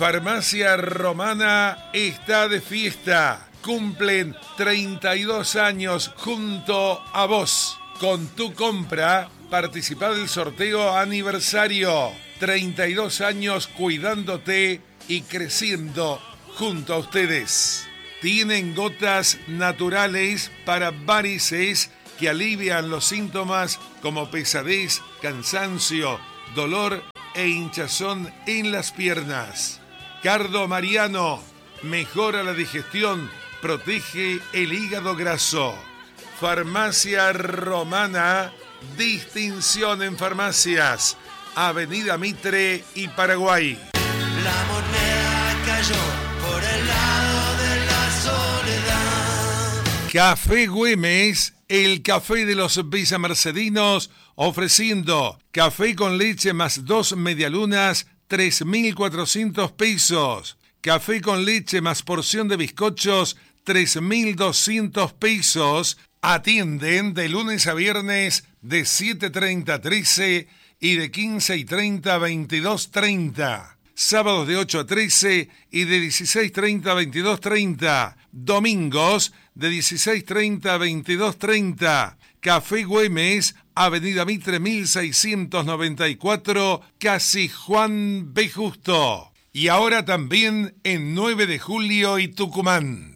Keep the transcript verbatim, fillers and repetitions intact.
Farmacia Romana está de fiesta. Cumplen treinta y dos años junto a vos. Con tu compra, participa del sorteo aniversario. treinta y dos años cuidándote y creciendo junto a ustedes. Tienen gotas naturales para varices que alivian los síntomas como pesadez, cansancio, dolor e hinchazón en las piernas. Cardo Mariano mejora la digestión, protege el hígado graso. Farmacia Romana, distinción en farmacias. Avenida Mitre y Paraguay. La moneda cayó por el lado de la soledad. Café Güemes, el café de los villamercedinos, ofreciendo café con leche más dos medialunas, tres mil cuatrocientos pesos. Café con leche más porción de bizcochos, tres mil doscientos pesos. Atienden de lunes a viernes de siete y treinta a trece y de quince y treinta a veintidós treinta. Sábados de ocho a trece y de dieciséis y treinta a veintidós treinta. Domingos de dieciséis y treinta a veintidós treinta. Café Güemes, Avenida Mitre mil seiscientos noventa y cuatro, casi Juan B. Justo. Y ahora también en nueve de julio y Tucumán.